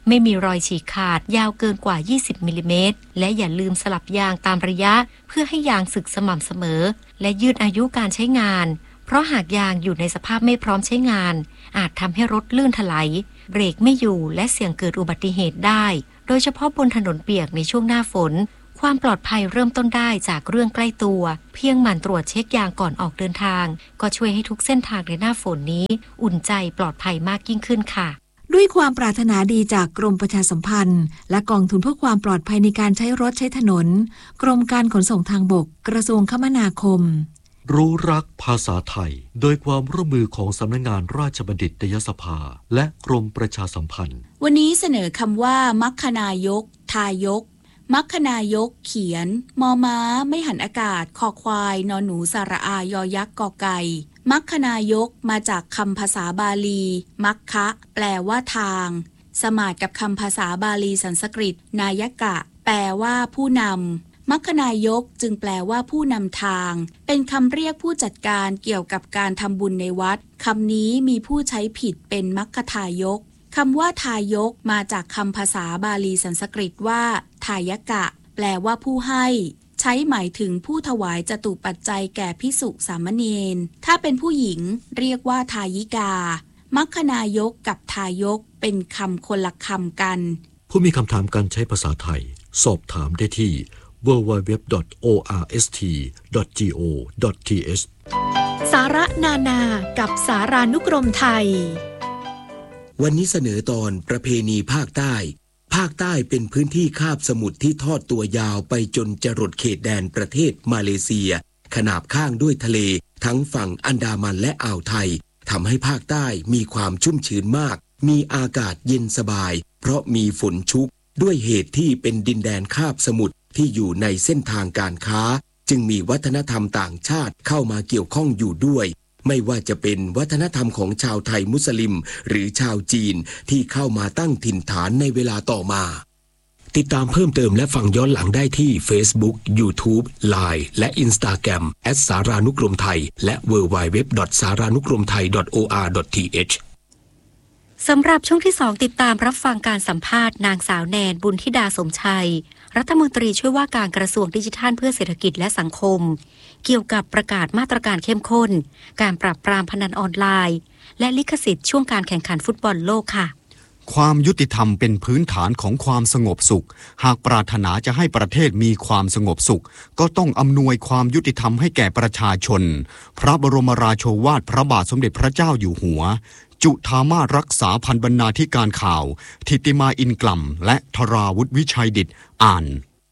ไม่มีรอยฉีกขาดยาวเกินกว่ายี่สิบมิลลิเมตรและอย่าลืมสลับยางตามระยะเพื่อให้ยางสึกสม่ำเสมอและยืดอายุการใช้งานเพราะหากยางอยู่ในสภาพไม่พร้อมใช้งานอาจทำให้รถลื่นถลายเบรกไม่อยู่และเสี่ยงเกิดอุบัติเหตุได้โดยเฉพาะบนถนนเปียกในช่วงหน้าฝนความปลอดภัยเริ่มต้นได้จากเรื่องใกล้ตัวเพียงหมั่นตรวจเช็คยางก่อนออกเดินทางก็ช่วยให้ทุกเส้นทางในหน้าฝนนี้อุ่นใจปลอดภัยมากยิ่งขึ้นค่ะด้วยความปรารถนาดีจากกรมประชาสัมพันธ์และกองทุนเพื่อความปลอดภัยในการใช้รถใช้ถนนกรมการขนส่งทางบกกระทรวงคมนาคมรู้รักภาษาไทยโดยความร่วมมือของสำนักงานราชบัณฑิตยสภาและกรมประชาสัมพันธ์วันนี้เสนอคำว่ามัคคณายกทายกมัคคณายกเขียนมอม้าไม่หันอากาศคอควายนอหนูสระอายอยักษ์กอไก่มัคคณายกมาจากคำภาษาบาลีมัคคะแปลว่าทางสมาทกับคำภาษาบาลีสันสกฤตนายกะแปลว่าผู้นำมัคคณายกจึงแปลว่าผู้นำทางเป็นคำเรียกผู้จัดการเกี่ยวกับการทำบุญในวัดคำนี้มีผู้ใช้ผิดเป็นมัคคทายกคำว่าทายกมาจากคำภาษาบาลีสันสกฤตว่าทายกะแปลว่าผู้ให้ใช้หมายถึงผู้ถวายจตุปัจจัยแก่ภิกษุสามเณรถ้าเป็นผู้หญิงเรียกว่าทายิกามัคคณายกกับทายกเป็นคำคนละคำกันผู้มีคำถามการใช้ภาษาไทยสอบถามได้ที่ ดับเบิลยู ดับเบิลยู ดับเบิลยู ดอท โอ อาร์ เอส ที ดอท จี โอ ดอท ที เอชสาระนานากับสารานุกรมไทยวันนี้เสนอตอนประเพณีภาคใต้ภาคใต้เป็นพื้นที่คาบสมุทรที่ทอดตัวยาวไปจนจรดเขตแดนประเทศมาเลเซียขนาบข้างด้วยทะเลทั้งฝั่งอันดามันและอ่าวไทยทำให้ภาคใต้มีความชุ่มชื้นมากมีอากาศเย็นสบายเพราะมีฝนชุกด้วยเหตุที่เป็นดินแดนคาบสมุทรที่อยู่ในเส้นทางการค้าจึงมีวัฒนธรรมต่างชาติเข้ามาเกี่ยวข้องอยู่ด้วยไม่ว่าจะเป็นวัฒนธรรมของชาวไทยมุสลิมหรือชาวจีนที่เข้ามาตั้งถิ่นฐานในเวลาต่อมาติดตามเพิ่มเติมและฟังย้อนหลังได้ที่ Facebook YouTube ไลน์ และ Instagram แอท สารานุกรมไทยและ ดับเบิลยู ดับเบิลยู ดับเบิลยู ดอท สารานุกรมไทย ดอท โอ อาร์ ดอท ที เอชสำหรับช่วงที่สองติดตามรับฟังการสัมภาษณ์นางสาวแนนบุญธิดาสมชัยรัฐมนตรีช่วยว่าการกระทรวงดิจิทัลเพื่อเศรษฐกิจและสังคมเกี่ยวกับประกาศมาตรการเข้มข้นการปราบปรามพนันออนไลน์และลิขสิทธิ์ช่วงการแข่งขันฟุตบอลโลกค่ะความยุติธรรมเป็นพื้นฐานของความสงบสุขหากปรารถนาจะให้ประเทศมีความสงบสุขก็ต้องอำนวยความยุติธรรมให้แก่ประชาชนพระบรมราโชวาทพระบาทสมเด็จพระเจ้าอยู่หัวจุฑามาสรักษาพันบรรณาธิการข่าวทิติมาอินกล่ำและธราวุฒิวิชัยดิษฐ์อ่าน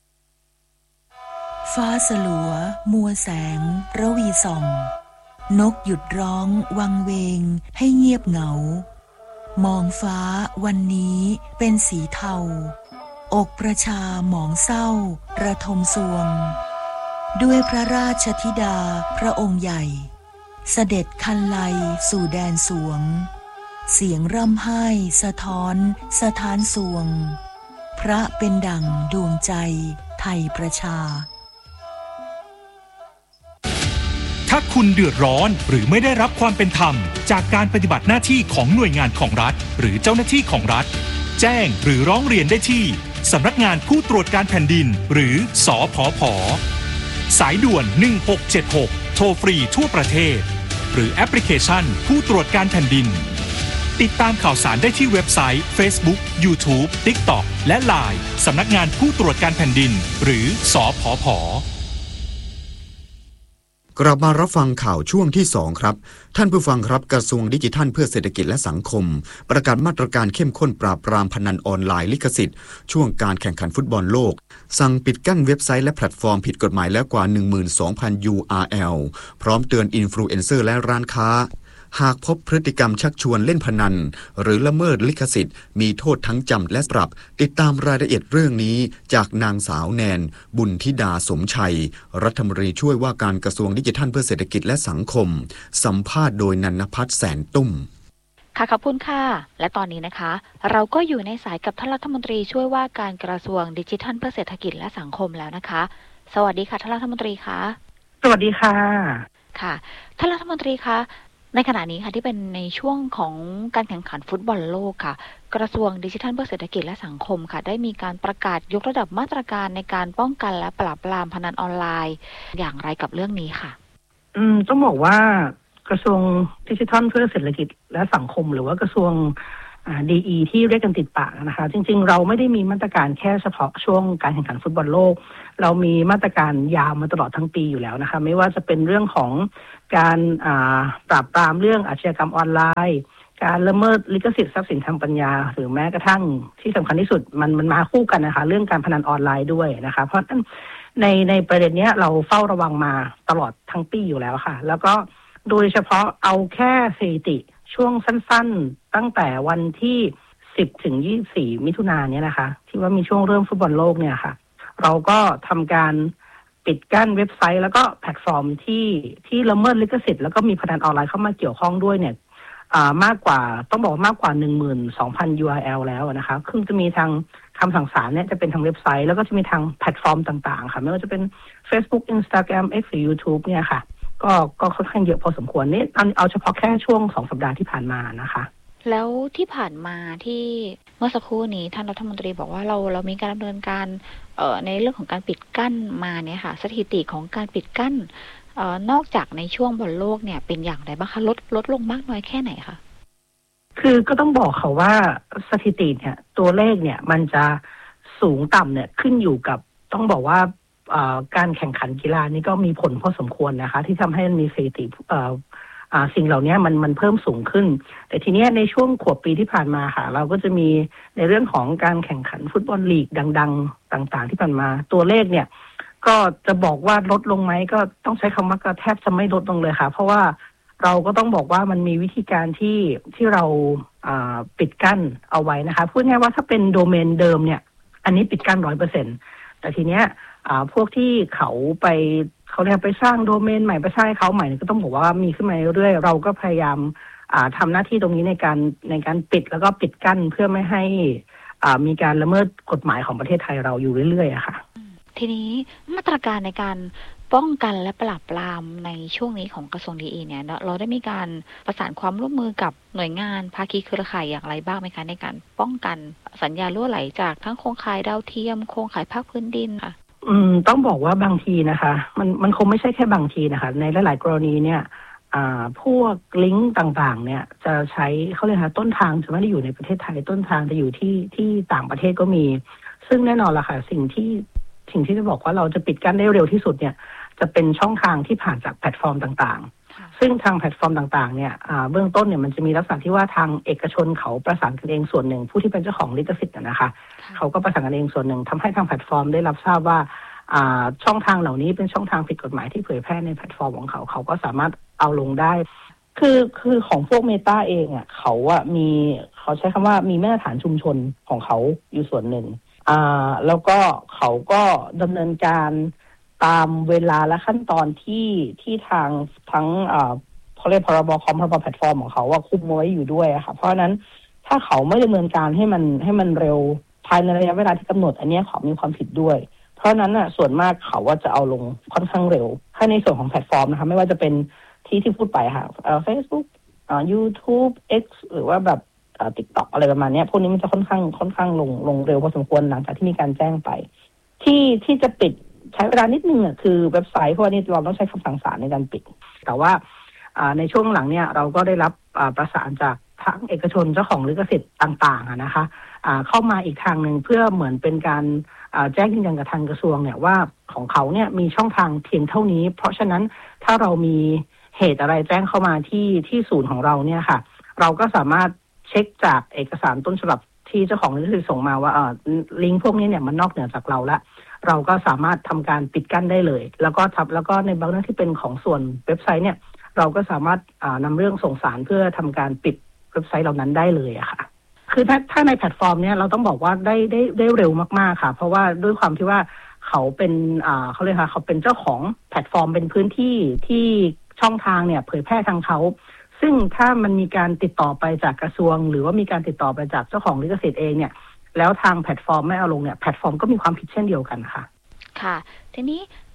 ฟ้าสลัวมัวแสงระวีส่องนกหยุดร้องวังเวงให้เงียบเหงามองฟ้าวันนี้เป็นสีเทาอกประชาหมองเศร้าระทมสวงด้วยพระราชธิดาพระองค์ใหญ่เสด็จคันไลสู่แดนสวงเสียงร่ำไห้สะท้อนสะท้านสวงพระเป็นดั่งดวงใจไทยประชาถ้าคุณเดือดร้อนหรือไม่ได้รับความเป็นธรรมจากการปฏิบัติหน้าที่ของหน่วยงานของรัฐหรือเจ้าหน้าที่ของรัฐแจ้งหรือร้องเรียนได้ที่สำนักงานผู้ตรวจการแผ่นดินหรือสผผ.สายด่วนหนึ่งหกเจ็ดหกโทรฟรีทั่วประเทศหรือแอปพลิเคชันผู้ตรวจการแผ่นดินติดตามข่าวสารได้ที่เว็บไซต์ Facebook YouTube TikTok และ ไลน์ สำนักงานผู้ตรวจการแผ่นดินหรือสผผ. กลับมารับฟังข่าวช่วงที่สองครับท่านผู้ฟังครับกระทรวงดิจิทัลเพื่อเศรษฐกิจและสังคมประกาศมาตรการเข้มข้นปราบปรามพนันออนไลน์ลิขสิทธิ์ช่วงการแข่งขันฟุตบอลโลกสั่งปิดกั้นเว็บไซต์และแพลตฟอร์มผิดกฎหมายแล้วกว่า หนึ่งหมื่นสองพัน ยู อาร์ แอล พร้อมเตือนอินฟลูเอนเซอร์และร้านค้าหากพบพฤติกรรมชักชวนเล่นพนันหรือละเมิดลิขสิทธิ์มีโทษทั้งจำและปรับติดตามรายละเอียดเรื่องนี้จากนางสาวแนนบุญธิดาสมชัยรัฐมนตรีช่วยว่าการกระทรวงดิจิทัลเพื่อเศรษฐกิจและสังคมสัมภาษณ์โดยนันภัทรแสนตุ้มค่ะขอบคุณค่ะและตอนนี้นะคะเราก็อยู่ในสายกับท่านรัฐมนตรีช่วยว่าการกระทรวงดิจิทัลเพื่อเศรษฐกิจและสังคมแล้วนะคะสวัสดีค่ะท่านรัฐมนตรีคะสวัสดีค่ะค่ะท่านรัฐมนตรีคะในขณะนี้ค่ะที่เป็นในช่วงของการแข่งขันฟุตบอลโลกค่ะกระทรวงดิจิทัลเพื่อเศรษฐกิจและสังคมค่ะได้มีการประกาศยกระดับมาตรการในการป้องกันและปราบปรามพนันออนไลน์อย่างไรกับเรื่องนี้ค่ะอืมต้องบอกว่ากระทรวงดิจิทัลเพื่อเศรษฐกิจและสังคมหรือว่ากระทรวงดี อี ที่เรียกกันติดปากนะคะจริงๆเราไม่ได้มีมาตรการแค่เฉพาะช่วงการแข่งขันฟุตบอลโลกเรามีมาตรการยาวมาตลอดทั้งปีอยู่แล้วนะคะไม่ว่าจะเป็นเรื่องของการปราบปรามเรื่องอาชญากรรมออนไลน์การละเมิดลิขสิทธิ์ทรัพย์สินทางปัญญาหรือแม้กระทั่งที่สำคัญที่สุดมันมันมาคู่กันนะคะเรื่องการพนันออนไลน์ด้วยนะคะเพราะฉะนั้นในในประเด็นนี้เราเฝ้าระวังมาตลอดทั้งปีอยู่แล้วค่ะแล้วก็โดยเฉพาะเอาแค่สถิติช่วงสั้นๆตั้งแต่วันที่สิบถึงยี่สิบสี่มิถุนายนเนี่ยนะคะที่ว่ามีช่วงเริ่มฟุตบอลโลกเนี่ยค่ะเราก็ทำการปิดกั้นเว็บไซต์แล้วก็แพลตฟอร์มที่ที่ละเมิดลิขสิทธิ์แล้วก็มีพนันออนไลน์เข้ามาเกี่ยวข้องด้วยเนี่ยมากกว่าต้องบอกมากกว่า หนึ่งหมื่นสองพัน ยู อาร์ แอล แล้วนะคะคือจะมีทางคำสั่งศาลเนี่ยจะเป็นทางเว็บไซต์แล้วก็จะมีทางแพลตฟอร์มต่างๆค่ะไม่ว่าจะเป็น Facebook Instagram X หรือ YouTube เนี่ยค่ะก็ก็ค่อนข้างเยอะพอสมควรนี่เอาเอาเฉพาะแค่ช่วงสองสัปดาห์ที่ผ่านมานะคะแล้วที่ผ่านมาที่เมื่อสักครู่นี้ท่านรัฐมนตรีบอกว่าเราเรามีการดำเนินการเอ่อในเรื่องของการปิดกั้นมาเนี่ยค่ะสถิติของการปิดกั้นเอ่อนอกจากในช่วงบอลโลกเนี่ยเป็นอย่างไรบ้างคะลดลดลงมากน้อยแค่ไหนคะคือก็ต้องบอกเขาว่าสถิติเนี่ยตัวเลขเนี่ยมันจะสูงต่ำเนี่ยขึ้นอยู่กับต้องบอกว่าการแข่งขันกีฬานี่ก็มีผลพอสมควรนะคะที่ทำให้มันมีสถิติสิ่งเหล่านี้มันมันเพิ่มสูงขึ้นแต่ทีนี้ในช่วงขวบปีที่ผ่านมาค่ะเราก็จะมีในเรื่องของการแข่งขันฟุตบอลลีกดังๆต่างๆที่ผ่านมาตัวเลขเนี่ยก็จะบอกว่าลดลงไหมก็ต้องใช้คำว่าแทบจะไม่ลดลงเลยค่ะเพราะว่าเราก็ต้องบอกว่ามันมีวิธีการที่ที่เราปิดกั้นเอาไว้นะคะพูดง่ายว่าถ้าเป็นโดเมนเดิมเนี่ยอันนี้ปิดกั้นร้อยเปอร์เซ็นต์แต่ทีเนี้ยพวกที่เขาไปเขาเรียกไปสร้างโดเมนใหม่ไปสร้างเขาใหม่ก็ต้องบอกว่ามีขึ้นมาเรื่อยเราก็พยายามทำหน้าที่ตรงนี้ในการในการปิดแล้วก็ปิดกั้นเพื่อไม่ให้มีการละเมิดกฎหมายของประเทศไทยเราอยู่เรื่อยๆอะค่ะทีนี้มาตรการในการป้องกันและปราบปรามในช่วงนี้ของกระทรวงดีอีเนี่ยเราได้มีการประสานความร่วมมือกับหน่วยงานภาคีเครือข่ายอย่างไรบ้างไหมคะในการป้องกันสัญญาณรั่วไหลจากทั้งโครงข่ายดาวเทียมโครงข่ายภาคพื้นดินค่ะอืมต้องบอกว่าบางทีนะคะมันมันคงไม่ใช่แค่บางทีนะคะในหลายๆกรณีเนี่ยอ่าพวกลิงก์ต่างๆเนี่ยจะใช้เขาเรียกว่าต้นทางจะไม่ได้อยู่ในประเทศไทยต้นทางจะอยู่ที่ที่ต่างประเทศก็มีซึ่งแน่นอนล่ะค่ะสิ่งที่สิ่งที่จะบอกว่าเราจะปิดกั้นได้เร็วที่สุดเนี่ยจะเป็นช่องทางที่ผ่านจากแพลตฟอร์มต่างๆซึ่งทางแพลตฟอร์มต่างๆเนี่ยเบื้องต้นเนี่ยมันจะมีลักษณะที่ว่าทางเอกชนเขาประสานกันเองส่วนหนึ่งผู้ที่เป็นเจ้าของลิขสิทธิ์นะคะเขาก็ประสานกันเองส่วนหนึ่งทำให้ทางแพลตฟอร์มได้รับทราบว่าช่องทางเหล่านี้เป็นช่องทางผิดกฎหมายที่เผยแพร่ในแพลตฟอร์มของเขาเขาก็สามารถเอาลงได้คือคือของพวก Meta เองอ่ะเขาอ่ะมีเขาใช้คำว่ามีมาตรฐานชุมชนของเขาอยู่ส่วนหนึ่งอ่าแล้วก็เขาก็ดำเนินการตามเวลาและขั้นตอนที่ที่ทางทั้งอ่าเขาเรียกพรบคอมพรบแพลตฟอร์มของเขาว่าคุมไว้อยู่ด้วยค่ะเพราะฉะนั้นถ้าเขาไม่ดำเนินการให้มันให้มันเร็วภายในระยะเวลาที่กำหนดอันนี้เขามีความผิดด้วยเพราะนั้นน่ะส่วนมากเขาว่าจะเอาลงค่อนข้างเร็วถ้าในส่วนของแพลตฟอร์มนะคะไม่ว่าจะเป็นที่ที่พูดไปค่ะเอ่อ Facebook อ่า YouTube X หรือว่าแบบอ่า TikTok อะไรประมาณนี้พวกนี้มันจะค่อนข้างค่อนข้างลงลงเร็วพอสมควรหลังจากที่มีการแจ้งไปที่ที่จะปิดใช้เวลานิดนึงอ่ะคือเว็บไซต์เพราะว่านี่เราต้องใช้คำสั่งศาลในการปิดแต่ว่าอ่าในช่วงหลังเนี่ยเราก็ได้รับอ่าประสานจากทั้งเอกชนเจ้าของลิขสิทธิ์ต่างๆอ่ะนะคะอ่าเข้ามาอีกทางนึงเพื่อเหมือนเป็นการแจ้งยืนยันกับทางกระทรวงเนี่ยว่าของเขาเนี่ยมีช่องทางเพียงเท่านี้เพราะฉะนั้นถ้าเรามีเหตุอะไรแจ้งเข้ามาที่ที่ศูนย์ของเราเนี่ยค่ะเราก็สามารถเช็คจากเอกสารต้นฉบับที่เจ้าของลิขสิทธิ์ส่งมาว่าเออลิงก์พวกนี้เนี่ยมันนอกเหนือจากเราละเราก็สามารถทำการปิดกั้นได้เลยแล้วก็ทับแล้วก็ในบางเรื่องที่เป็นของส่วนเว็บไซต์เนี่ยเราก็สามารถนำเรื่องส่งสารเพื่อทำการปิดเว็บไซต์เหล่านั้นได้เลยอะค่ะคือถ้าถ้าในแพลตฟอร์มเนี้ยเราต้องบอกว่าได้ได้ได้เร็วมากๆค่ะเพราะว่าด้วยความที่ว่าเขาเป็นอ่าเขาเรียกค่ะเขาเป็นเจ้าของแพลตฟอร์มเป็นพื้นที่ที่ช่องทางเนี่ยเผยแพร่ทางเขาซึ่งถ้ามันมีการติดต่อไปจากกระทรวงหรือว่ามีการติดต่อไปจากเจ้าของลิขสิทธิ์เองเนี่ยแล้วทางแพลตฟอร์มไม่เอาลงเนี่ยแพลตฟอร์มก็มีความผิดเช่นเดียวกันค่ะค่ะทีนี้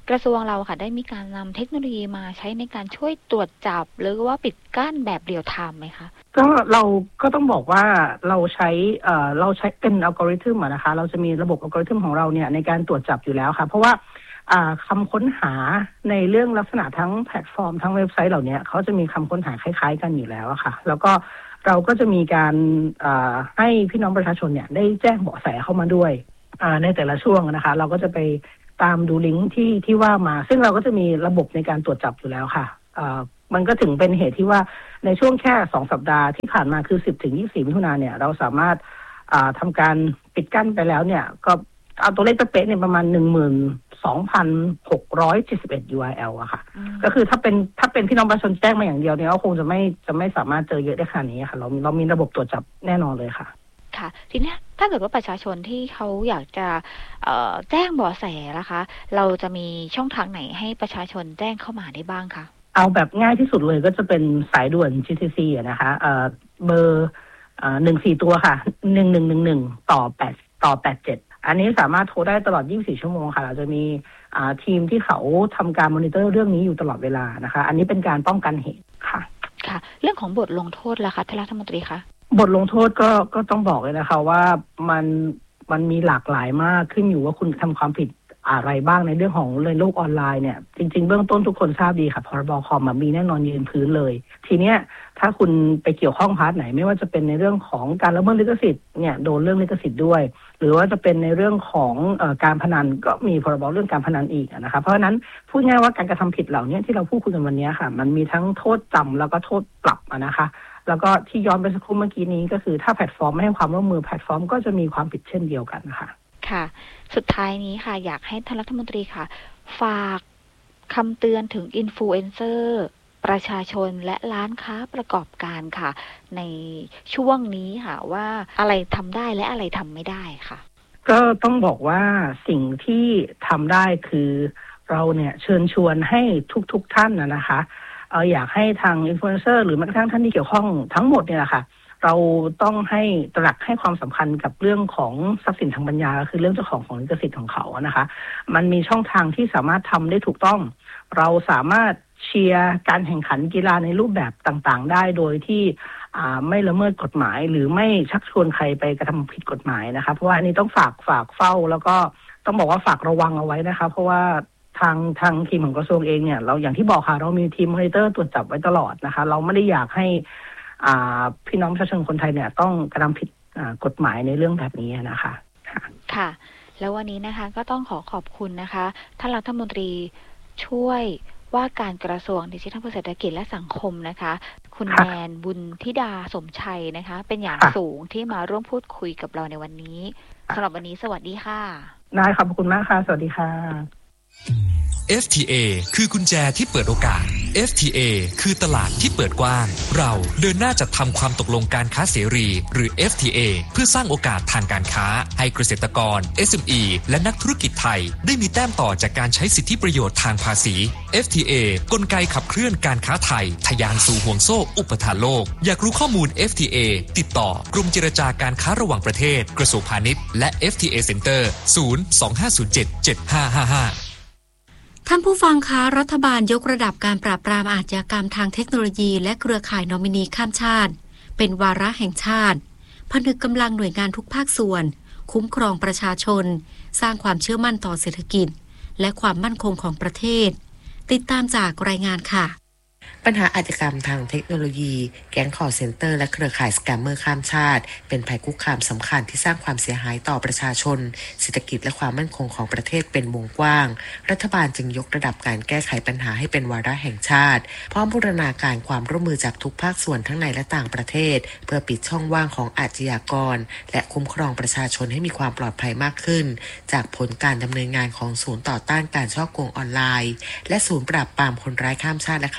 กระทรวงเราค่ะได้มีการนำเทคโนโลยีมาใช้ในการช่วยตรวจจับหรือว่าปิดกั้นแบบเรียลไทม์ไหมคะก็เราก็ต้องบอกว่าเราใช้เอ่อเราใช้เป็นอัลกอริทึมนะคะเราจะมีระบบอัลกอริทึมของเราเนี่ยในการตรวจจับอยู่แล้วค่ะเพราะว่าคำค้นหาในเรื่องลักษณะทั้งแพลตฟอร์มทั้งเว็บไซต์เหล่านี้เขาจะมีคำค้นหาคล้ายๆกันอยู่แล้วค่ะแล้วก็เราก็จะมีการให้พี่น้องประชาชนเนี่ยได้แจ้งเบาะแสเข้ามาด้วยในแต่ละช่วงนะคะเราก็จะไปตามดูลิงก์ที่ที่ว่ามาซึ่งเราก็จะมีระบบในการตรวจจับอยู่แล้วค่ะมันก็ถึงเป็นเหตุที่ว่าในช่วงแค่สองสัปดาห์ที่ผ่านมาคือสิบถึงยี่สิบสี่มิถุนายนเนี่ยเราสามารถทำการปิดกั้นไปแล้วเนี่ยก็เอาตัวเลขเป๊ะๆเนี่ยประมาณ หนึ่งหมื่นสองพันหกร้อยเจ็ดสิบเอ็ด ยู อาร์ แอล อะค่ะก็คือถ้าเป็นถ้าเป็นพี่น้องประชาชนแจ้งมาอย่างเดียวเนี่ยก็คงจะไม่จะไม่สามารถเจอเยอะได้ขนาดนี้ค่ะเราเรามีระบบตรวจจับแน่นอนเลยค่ะค่ะทีนี้ถ้าเกิดว่าประชาชนที่เขาอยากจะแจ้งเบาะแสนะคะเราจะมีช่องทางไหนให้ประชาชนแจ้งเข้ามาได้บ้างคะเอาแบบง่ายที่สุดเลยก็จะเป็นสายด่วน จี ที ซี อะนะคะเอ่อเบอร์เอ่อหนึ่งสี่ตัวค่ะหนึ่งหนึ่งหนึ่งหนึ่งต่อแปดต่อแปดเจ็ดอันนี้สามารถโทรได้ตลอดยี่สิบสี่ชั่วโมงค่ะเราจะมีทีมที่เขาทำการมอนิเตอร์เรื่องนี้อยู่ตลอดเวลานะคะอันนี้เป็นการป้องกันเหตุค่ะค่ะเรื่องของบทลงโทษล่ะคะท่านรัฐมนตรีคะบทลงโทษก็ก็ต้องบอกเลยนะคะว่ามันมันมีหลากหลายมากขึ้นอยู่ว่าคุณทำความผิดอะไรบ้างในเรื่องของในโลกออนไลน์เนี่ยจริงๆเบื้องต้นทุกคนทราบดีค่ะพรบคอมมีแน่นอนยืนพื้นเลยทีเนี้ยถ้าคุณไปเกี่ยวข้องพาร์ทไหนไม่ว่าจะเป็นในเรื่องของการละเมิดลิขสิทธิ์เนี่ยโดนเรื่องลิขสิทธิ์ด้วยหรือว่าจะเป็นในเรื่องของเอ่อการพนันก็มีพรบเรื่องการพนันอีกนะคะเพราะฉะนั้นพูดง่ายว่าการกระทำผิดเหล่านี้ที่เราพูดคุยกันวันนี้ค่ะมันมีทั้งโทษจำแล้วก็โทษปรับนะคะแล้วก็ที่ย้อนไปสักครู่เมื่อกี้นี้ก็คือถ้าแพลตฟอร์มไม่ให้ความร่วมมือแพลตฟอร์มก็จะมีความผิดเช่นเดียวกันนะคะค่ะสุดท้ายนี้ค่ะอยากให้ท่านรัฐมนตรีค่ะฝากคำเตือนถึงอินฟลูเอนเซอร์ประชาชนและร้านค้าประกอบการค่ะในช่วงนี้ค่ะว่าอะไรทำได้และอะไรทำไม่ได้ค่ะก็ต้องบอกว่าสิ่งที่ทำได้คือเราเนี่ยเชิญชวนให้ทุกๆ ท่านนะนะคะเอออยากให้ทางอินฟลูเอนเซอร์หรือแม้กระทั่งท่านที่เกี่ยวข้องทั้งหมดเนี่ยแหละค่ะเราต้องให้ตระหนักให้ความสำคัญกับเรื่องของทรัพย์สินทางปัญญาคือเรื่องเจ้าของของลิขสิทธิ์ของเขานะคะมันมีช่องทางที่สามารถทำได้ถูกต้องเราสามารถเชียร์การแข่งขันกีฬาในรูปแบบต่างๆได้โดยที่ไม่ละเมิดกฎหมายหรือไม่ชักชวนใครไปกระทำผิดกฎหมายนะคะเพราะว่าอันนี้ต้องฝากฝากเฝ้าแล้วก็ต้องบอกว่าฝากระวังเอาไว้นะคะเพราะว่าทางทางทีมของกระทรวงเองเนี่ยเราอย่างที่บอกค่ะเรามีทีมมอนิเตอร์ตรวจจับไว้ตลอดนะคะเราไม่ได้อยากให้พี่น้องประชาชนคนไทยเนี่ยต้องกระทำผิดกฎหมายในเรื่องแบบนี้นะคะค่ะแล้ววันนี้นะคะก็ต้องขอขอบคุณนะคะท่านรัฐมนตรีช่วยว่าการกระทรวงดิจิทัลเพื่อเศรษฐกิจและสังคมนะคะคุณแนนบุญธิดาสมชัยนะคะเป็นอย่างสูงที่มาร่วมพูดคุยกับเราในวันนี้สำหรับวันนี้สวัสดีค่ะได้ขอบคุณมากค่ะสวัสดีค่ะเอฟ ที เอ คือกุญแจที่เปิดโอกาส เอฟ ที เอ คือตลาดที่เปิดกว้างเราเดินหน้าจัดทำความตกลงการค้าเสรีหรือ เอฟ ที เอ เพื่อสร้างโอกาสทางการค้าให้เกษตรกร เอส เอ็ม อี และนักธุรกิจไทยได้มีแต้มต่อจากการใช้สิทธิประโยชน์ทางภาษี เอฟ ที เอ กลไกขับเคลื่อนการค้าไทยทะยานสู่ห่วงโซ่อุปทานโลกอยากรู้ข้อมูล เอฟ ที เอ ติดต่อกรมเจรจาการค้าระหว่างประเทศกระทรวงพาณิชย์และ เอฟ ที เอ Center ศูนย์ สอง ห้า ศูนย์ เจ็ด เจ็ด ห้า ห้า ห้าท่านผู้ฟังคะรัฐบาลยกระดับการปราบปรามอาชญากรรมทางเทคโนโลยีและเครือข่ายนอมินีข้ามชาติเป็นวาระแห่งชาติผนึกกำลังหน่วยงานทุกภาคส่วนคุ้มครองประชาชนสร้างความเชื่อมั่นต่อเศรษฐกิจและความมั่นคงของประเทศติดตามจากรายงานค่ะปัญหาอาชญากรรมทางเทคโนโลยีแก๊งคอลเซ็นเตอร์และเครือข่ายสแกมเมอร์ข้ามชาติเป็นภัยคุกคามสำคัญที่สร้างความเสียหายต่อประชาชนเศรษฐกิจและความมั่นคงของประเทศเป็นวงกว้างรัฐบาลจึงยกระดับการแก้ไขปัญหาให้เป็นวาระแห่งชาติพร้อมบูรณาการความร่วมมือจากทุกภาคส่วนทั้งในและต่างประเทศเพื่อปิดช่องว่างของอาชญากรและคุ้มครองประชาชนให้มีความปลอดภัยมากขึ้นจากผลการดำเนินงานของศูนย์ต่อต้านการฉ้อโกงออนไลน์และศูนย์ปราบปรามคนร้ายข้ามชาติและเข้าเมืองโดย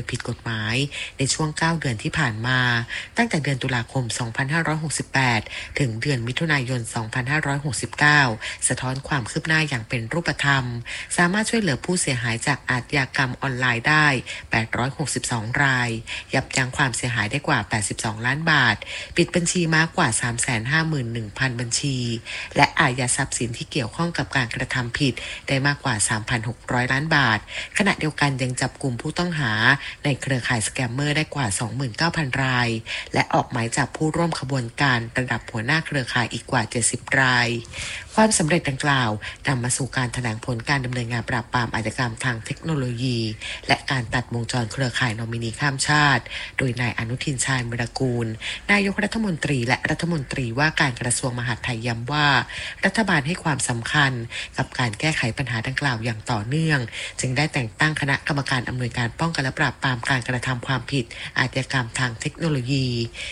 ยผิดกฎหมายในช่วงเก้าเดือนที่ผ่านมาตั้งแต่เดือนตุลาคมสองพันห้าร้อยหกสิบแปดถึงเดือนมิถุนายนสองพันห้าร้อยหกสิบเก้าสะท้อนความคืบหน้าอย่างเป็นรูปธรรมสามารถช่วยเหลือผู้เสียหายจากอาชญากรรมออนไลน์ได้แปดร้อยหกสิบสองรายยับยั้งความเสียหายได้กว่าแปดสิบสองล้านบาทปิดบัญชีม้ากว่า สามแสนห้าหมื่นหนึ่งพัน บัญชีและอายัดทรัพย์สินที่เกี่ยวข้องกับการกระทำผิดได้มากกว่า สามพันหกร้อย ล้านบาทขณะเดียวกันยังจับกลุ่มผู้ต้องหาในเครือข่ายสแกมเมอร์ได้กว่า สองหมื่นเก้าพัน รายและออกหมายจับผู้ร่วมขบวนการระดับหัวหน้าเครือข่ายอีกกว่าเจ็ดสิบรายความสำเร็จดังกล่าวนำมาสู่การแถลงผลการดำเนินงานปราบปรามอาชญากรรมทางเทคโนโลยีและการตัดวงจรเครือข่ายนอมินีข้ามชาติโดยนายอนุทินชาญวิรากูลนายกรัฐมนตรีและรัฐมนตรีว่าการกระทรวงมหาดไทยย้ำว่ารัฐบาลให้ความสำคัญกับการแก้ไขปัญหาดังกล่าวอย่างต่อเนื่องจึงได้แต่งตั้งคณะกรรมการอำนวยการป้องกันและปราบปรามการกระทำความผิดอาชญากรรมทางเทคโนโลยี